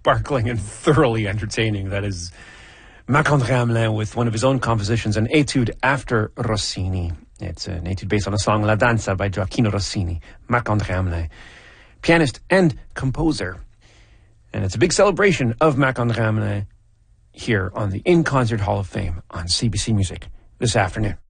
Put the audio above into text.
sparkling and thoroughly entertaining. That is Marc-André Hamelin with one of his own compositions, an etude after Rossini. It's an etude based on a song La Danza by Gioacchino Rossini. Marc-André Hamelin, pianist and composer. And it's a big celebration of Marc-André Hamelin here on the In Concert Hall of Fame on CBC Music this afternoon.